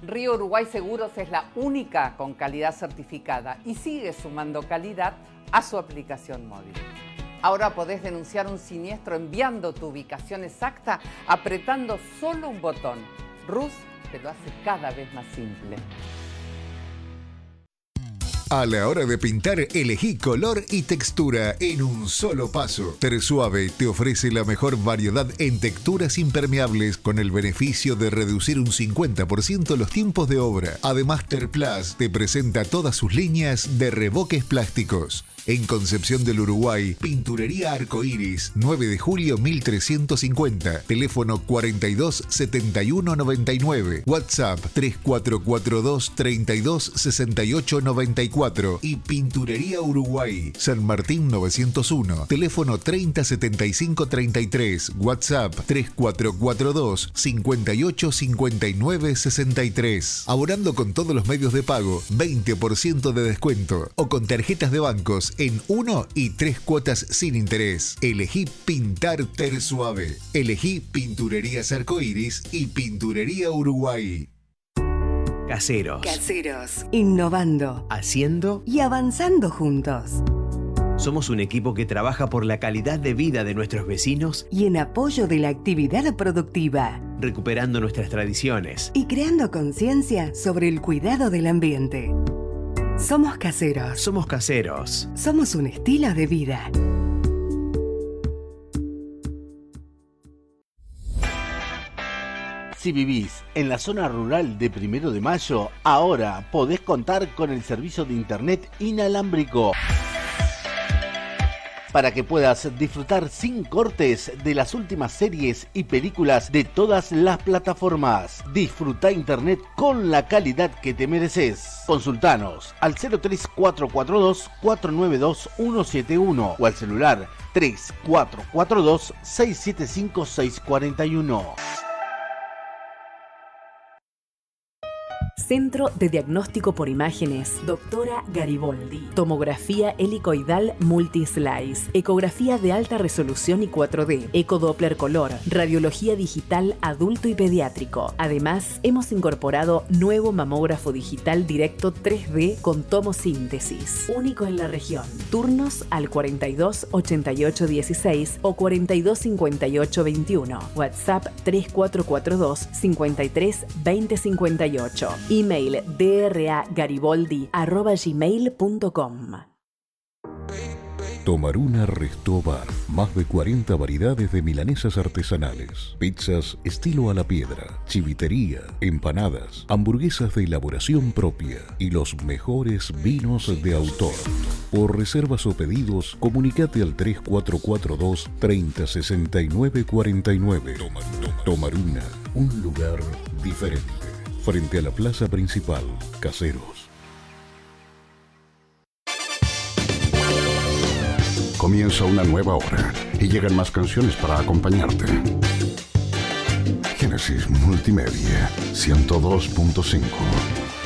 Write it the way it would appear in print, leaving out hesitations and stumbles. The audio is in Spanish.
Río Uruguay Seguros es la única con calidad certificada y sigue sumando calidad a su aplicación móvil. Ahora podés denunciar un siniestro enviando tu ubicación exacta, apretando solo un botón. RUS te lo hace cada vez más simple. A la hora de pintar, elegí color y textura en un solo paso. Tersuave te ofrece la mejor variedad en texturas impermeables con el beneficio de reducir un 50% los tiempos de obra. Además, Terplast te presenta todas sus líneas de revoques plásticos. En Concepción del Uruguay, Pinturería Arcoiris, 9 de julio 1350, teléfono 42 71 99, WhatsApp 3442 32 68 94 y Pinturería Uruguay, San Martín 901, teléfono 30 75 33, WhatsApp 3442 58 59 63. Abonando con todos los medios de pago, 20% de descuento o con tarjetas de bancos en 1 y 3 cuotas sin interés. Elegí pintar Tersuave. Elegí Pinturerías Arcoiris y Pinturería Uruguay. Caseros. Innovando. Haciendo y avanzando juntos. Somos un equipo que trabaja por la calidad de vida de nuestros vecinos y en apoyo de la actividad productiva, recuperando nuestras tradiciones y creando conciencia sobre el cuidado del ambiente. Somos caseros. Somos caseros. Somos un estilo de vida. Si vivís en la zona rural de 1 de Mayo, ahora podés contar con el servicio de internet inalámbrico para que puedas disfrutar sin cortes de las últimas series y películas de todas las plataformas. Disfruta internet con la calidad que te mereces. Consultanos al 03442 492 171 o al celular 3442 675 641. Centro de Diagnóstico por Imágenes, Doctora Gariboldi. Tomografía helicoidal multislice, ecografía de alta resolución y 4D, ecodoppler color, radiología digital adulto y pediátrico. Además, hemos incorporado nuevo mamógrafo digital directo 3D con tomosíntesis, único en la región. Turnos al 42 88 16 o 42 58 21. WhatsApp 3442 53 20 58. Email dragariboldi@gmail.com. Tomaruna Resto Bar. Más de 40 variedades de milanesas artesanales, pizzas estilo a la piedra, chivitería, empanadas, hamburguesas de elaboración propia y los mejores vinos de autor. Por reservas o pedidos, comunicate al 3442 30 69 49. Tomaruna, un lugar diferente. Frente a la plaza principal, Caseros. Comienza una nueva hora y llegan más canciones para acompañarte. Génesis Multimedia 102.5